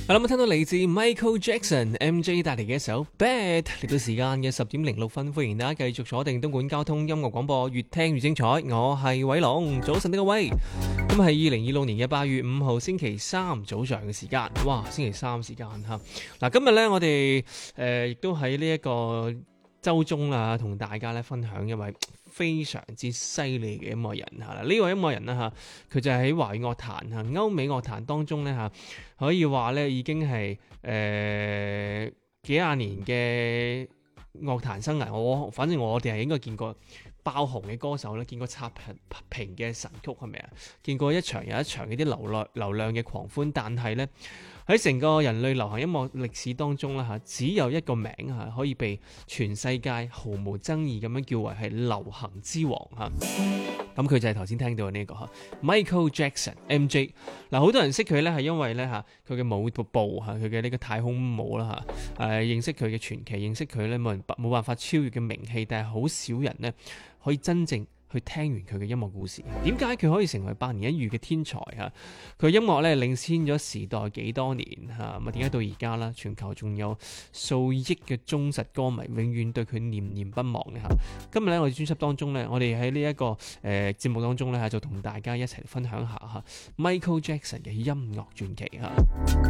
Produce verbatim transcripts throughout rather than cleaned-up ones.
我諗聽到嚟自 Michael Jackson M J 帶嚟嘅一首 Bad， 嚟到時間嘅十點零六分，歡迎大家繼續鎖定東莞交通音樂廣播，越聽越精彩。我係偉龍，早晨呢個位，今日係二零二六年嘅八月五號星期三早上嘅時間。哇，星期三時間吓，嗱今日呢，我哋誒亦都喺呢一個周中啦，同大家咧分享一位非常之犀利嘅音樂人嚇，呢位音樂人啦嚇，佢就係喺華語樂壇嚇、歐美樂壇當中咧嚇，可以話咧已經係誒、呃、幾廿年嘅樂壇生涯。我反正我哋係應該見過爆紅嘅歌手咧，見過刷屏嘅神曲係咪啊？見過一場又一場嗰啲流量流量嘅狂歡，但係咧喺成個人類流行音樂歷史當中啦嚇，只有一個名嚇可以被全世界毫無爭議咁樣叫為係流行之王嚇。咁佢就係頭先聽到嘅呢個嚇 Michael Jackson M J。嗱，好多人識佢咧係因為咧嚇佢嘅舞步嚇，佢嘅呢個太空舞啦嚇，誒認識佢嘅傳奇，認識佢咧冇人冇辦法超越嘅名氣，但係好少人咧可以真正去聽完佢嘅音樂故事。點解佢可以成為百年一遇嘅天才嚇？佢音樂咧領先咗時代幾多年嚇，咁啊點解到而家啦，全球仲有數億嘅忠實歌迷永遠對佢念念不忘嘅嚇。今日咧我哋專輯當中咧，我哋喺呢一個誒、呃、節目當中咧，就同大家一齊分享下嚇 Michael Jackson 嘅音樂傳奇嚇。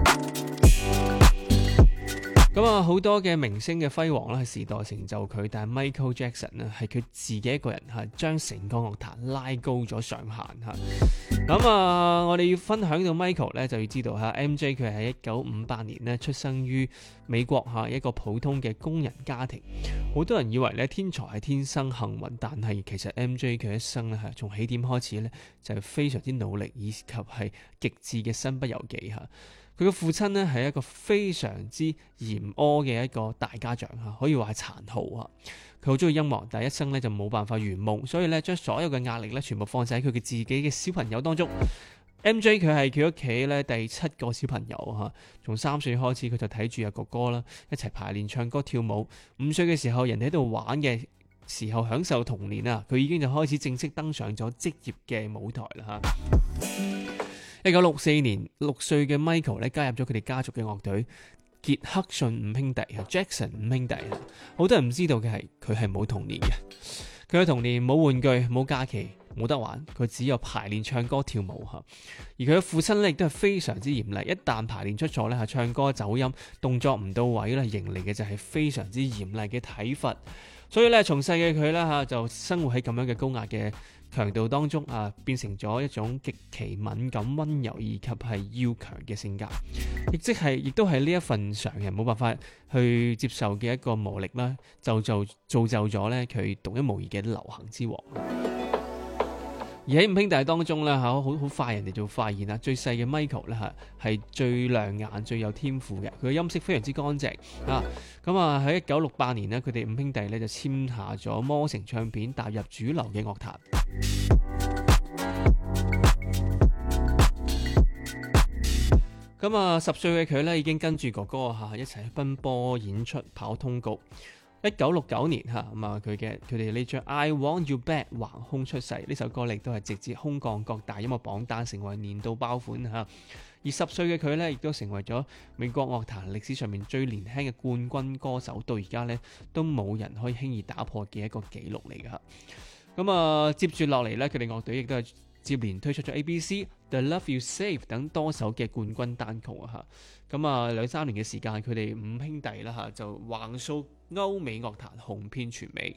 咁啊，好多嘅明星嘅輝煌啦，係時代成就佢，但係 Michael Jackson 咧係佢自己一個人嚇，將成個樂壇拉高咗上限嚇。咁啊，我哋要分享到 Michael 咧，就要知道嚇 M J 佢係一九五八年咧出生於美國嚇一個普通嘅工人家庭。好多人以為咧天才係天生幸運，但係其實 M J 佢一生咧係從起點開始咧就係非常之努力，以及係極致嘅身不由己嚇。佢嘅父親呢係一個非常之嚴苛嘅一個大家長嚇，可以話係殘酷嚇。佢好中意音樂，但係一生咧就冇辦法圓夢，所以咧將所有嘅壓力咧全部放晒喺佢嘅自己嘅小朋友當中。M J 佢係佢屋企咧第七個小朋友嚇，從三歲開始佢就睇住阿哥哥啦一齊排練唱歌跳舞。五歲嘅時候，人哋喺度玩嘅時候享受童年啊，佢已經就開始正式登上咗職業嘅舞台啦嚇。一九六四年，六歲嘅 Michael 咧加入咗佢哋家族嘅樂隊傑克遜五兄弟 Jackson 五兄弟。好多人唔知道嘅係佢係冇童年嘅，佢嘅童年冇玩具、冇假期、冇得玩，佢只有排練唱歌跳舞嚇。而佢嘅父親咧亦都係非常之嚴厲，一旦排練出錯咧係唱歌走音、動作唔到位咧，迎嚟嘅就係非常之嚴厲嘅體罰。所以咧從細嘅佢咧嚇就生活喺咁樣嘅高壓嘅強度當中啊，變成咗一種極其敏感、溫柔以及係要強嘅性格，亦即係亦都係呢一份常人冇辦法去接受嘅一個磨力啦，就就造就咗咧佢獨一無二嘅流行之王。而喺五兄弟當中咧嚇，好好快人哋就發現啦，最細嘅 Michael 咧嚇係最亮眼、最有天賦嘅，佢嘅音色非常之乾淨啊！咁啊喺一九六八年呢，佢哋五兄弟咧就簽下咗魔城唱片，踏入主流嘅樂壇。咁啊，十歲嘅佢咧已經跟住哥哥嚇一齊奔波演出、跑通告。一九六九年嚇咁啊，佢嘅佢哋呢張 I Want You Back 橫空出世，呢首歌亦都係直接空降各大音樂榜單，成為年度爆款嚇。而十歲嘅佢咧，亦都成為咗美國樂壇歷史上面最年輕嘅冠軍歌手，到而家咧都冇人可以輕易打破嘅一個紀錄嚟㗎。咁啊，接住落嚟咧，佢哋樂隊亦都係接連推出咗 A B C、The Love You Save 等多首嘅冠軍單曲啊嚇。咁啊，兩三年嘅時間，佢哋五兄弟啦嚇就橫掃歐美樂壇，紅遍全美。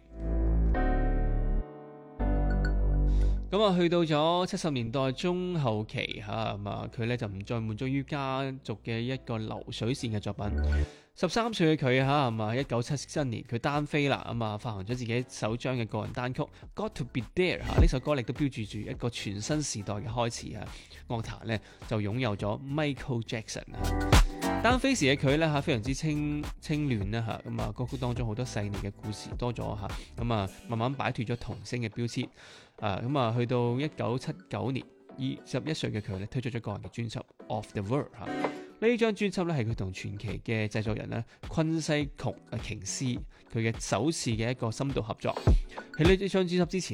咁啊，去到咗七十年代中後期嚇，咁啊佢咧就唔再滿足於家族嘅一個流水線嘅作品。十三歲嘅佢嚇，咁啊一九七七年佢單飛啦，咁啊發行咗自己首張嘅個人單曲《Got to Be There》嚇，呢首歌亦都標誌住一個全新時代嘅開始啊！樂壇咧就擁有咗 Michael Jackson 啊！單飛時嘅佢咧嚇非常之清清亂啦嚇，咁啊歌曲當中好多細膩嘅故事多咗嚇，咁啊慢慢擺脫咗童星嘅標籤啊，咁啊去到一九七九年，二十一歲嘅佢咧推出咗個人嘅專輯《Of the World》嚇。呢張專輯咧係佢同傳奇嘅製作人咧昆西瓊啊瓊斯佢嘅首次嘅一個深度合作。喺呢張專輯之前